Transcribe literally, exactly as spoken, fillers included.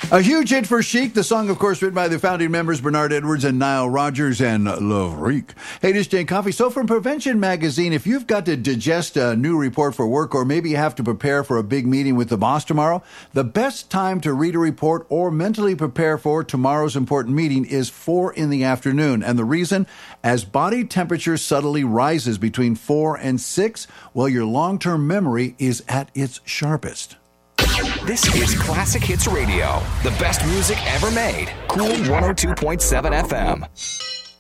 A huge hit for Chic. The song, of course, written by the founding members Bernard Edwards and Nile Rodgers and Love Reek. Hey, this is Jane Coffee. So from Prevention Magazine, if you've got to digest a new report for work or maybe you have to prepare for a big meeting with the boss tomorrow, the best time to read a report or mentally prepare for tomorrow's important meeting is four in the afternoon. And the reason, as body temperature subtly rises between four and six, well, your long-term memory is at its sharpest. This is Classic Hits Radio, the best music ever made. Cool one oh two point seven F M.